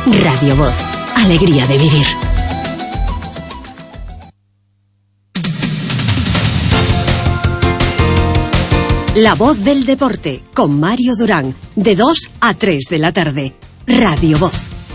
Radio Voz, alegría de vivir. La Voz del Deporte, con Mario Durán, de 2 a 3 de la tarde. Radio Voz.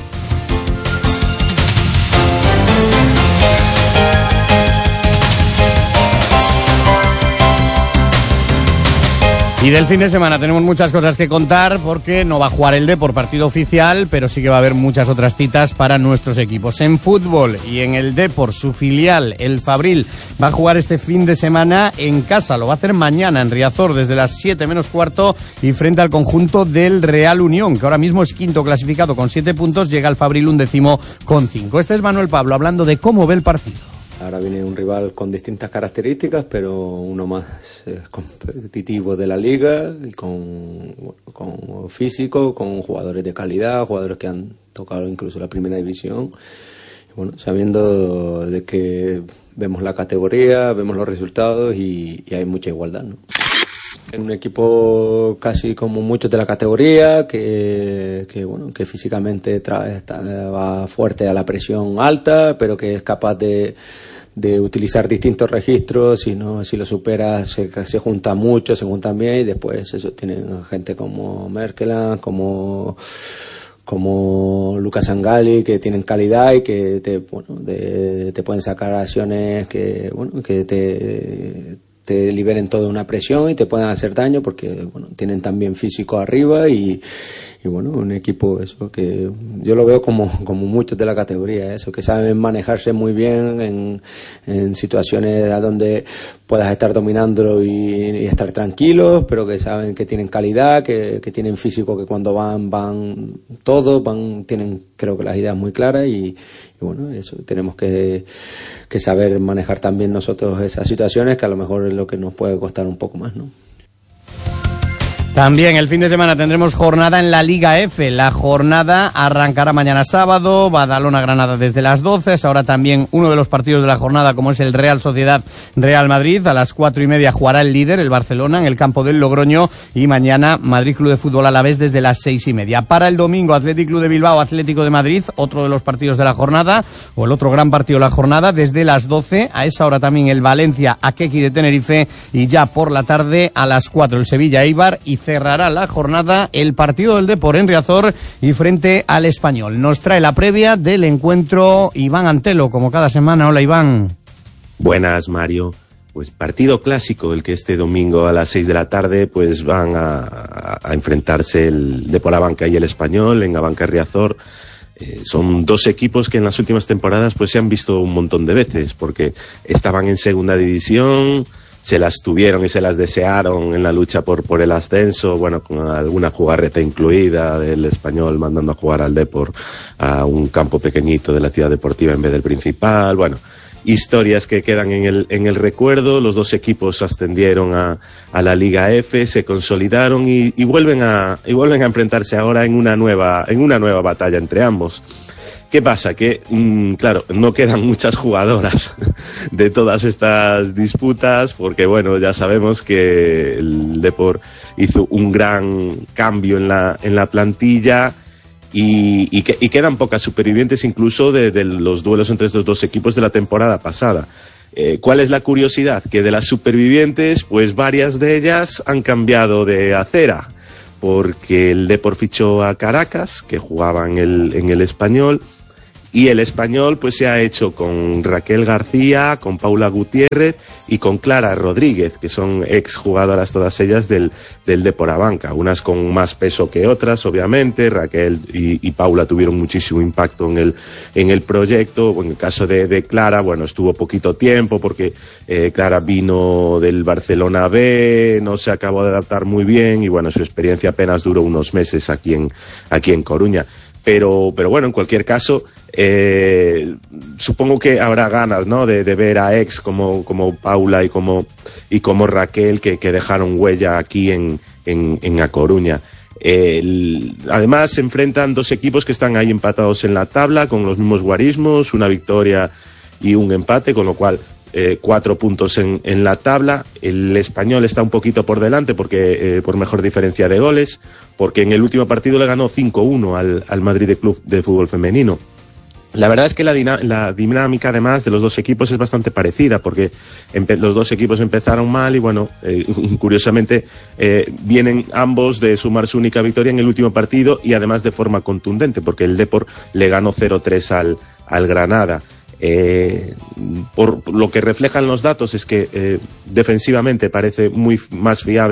Y del fin de semana tenemos muchas cosas que contar porque no va a jugar el Depor partido oficial, pero sí que va a haber muchas otras citas para nuestros equipos. En fútbol y en el Depor, su filial, el Fabril, va a jugar este fin de semana en casa. Lo va a hacer mañana en Riazor desde las 7 menos cuarto y frente al conjunto del Real Unión, que ahora mismo es quinto clasificado con 7 puntos, llega el Fabril 11º con 5. Este es Manuel Pablo hablando de cómo ve el partido. Ahora viene un rival con distintas características, pero uno más competitivo de la liga, con físico, con jugadores de calidad, jugadores que han tocado incluso la primera división. Y bueno, sabiendo de que vemos la categoría, vemos los resultados y hay mucha igualdad, ¿no? Un equipo casi como muchos de la categoría, que físicamente va fuerte a la presión alta, pero que es capaz de utilizar distintos registros. Si lo supera se juntan mucho, se juntan bien, y después eso tienen gente como Merkeland, como Lucas Angali, que tienen calidad y que te pueden sacar acciones que te liberen toda una presión y te puedan hacer daño, porque tienen también físico arriba y un equipo eso que yo lo veo como muchos de la categoría, eso, que saben manejarse muy bien en situaciones a donde puedas estar dominándolo y estar tranquilos, pero que saben que tienen calidad, que tienen físico, que cuando van todos, tienen creo que las ideas muy claras y eso tenemos que saber manejar también nosotros esas situaciones, que a lo mejor es lo que nos puede costar un poco más, ¿no? También el fin de semana tendremos jornada en la Liga F. La jornada arrancará mañana sábado, Badalona-Granada desde las 12. Ahora también uno de los partidos de la jornada, como es el Real Sociedad-Real Madrid. A las 4:30 jugará el líder, el Barcelona, en el campo del Logroño. Y mañana Madrid Club de Fútbol Alavés desde las 6:30. Para el domingo, Athletic Club de Bilbao, Atlético de Madrid, otro de los partidos de la jornada, o el otro gran partido de la jornada, desde las 12. A esa hora también el Valencia-Athletic de Tenerife. Y ya por la tarde, a las 4, el Sevilla-Eibar. Y cerrará la jornada el partido del Depor en Riazor y frente al Español. Nos trae la previa del encuentro Iván Antelo, como cada semana. Hola, Iván. Buenas, Mario. Pues partido clásico, el que este domingo a las 6 de la tarde pues van a enfrentarse el Depor Abanca y el Español en Abanca Riazor. Son dos equipos que en las últimas temporadas pues se han visto un montón de veces, porque estaban en segunda división, se las tuvieron y se las desearon en la lucha por el ascenso, con alguna jugarreta incluida del Español mandando a jugar al Depor a un campo pequeñito de la ciudad deportiva en vez del principal. Historias que quedan en el recuerdo. Los dos equipos ascendieron a la Liga F, se consolidaron y vuelven a enfrentarse ahora en una nueva batalla entre ambos. ¿Qué pasa? Que, claro, no quedan muchas jugadoras de todas estas disputas, porque, ya sabemos que el Depor hizo un gran cambio en la plantilla y quedan pocas supervivientes incluso de los duelos entre estos dos equipos de la temporada pasada. ¿Cuál es la curiosidad? Que de las supervivientes, pues varias de ellas han cambiado de acera, porque el Depor fichó a Caracas, que jugaba en el Español, y el Español pues se ha hecho con Raquel García, con Paula Gutiérrez y con Clara Rodríguez, que son exjugadoras todas ellas del Depor Abanca, unas con más peso que otras, obviamente. Raquel y Paula tuvieron muchísimo impacto en el proyecto. En el caso de Clara, estuvo poquito tiempo porque Clara vino del Barcelona B, no se acabó de adaptar muy bien y su experiencia apenas duró unos meses aquí en Coruña. Pero en cualquier caso, supongo que habrá ganas, ¿no?, de ver a ex como Paula y como Raquel que dejaron huella aquí en A Coruña. Además se enfrentan dos equipos que están ahí empatados en la tabla con los mismos guarismos, una victoria y un empate, con lo cual 4 puntos en la tabla. El Español está un poquito por delante porque por mejor diferencia de goles, porque en el último partido le ganó 5-1 al Madrid de Club de Fútbol Femenino. La verdad es que la dinámica además de los dos equipos es bastante parecida, porque los dos equipos empezaron mal y bueno, curiosamente vienen ambos de sumar su única victoria en el último partido y además de forma contundente, porque el Depor le ganó 0-3 al Granada. Por lo que reflejan los datos es que defensivamente parece muy más fiable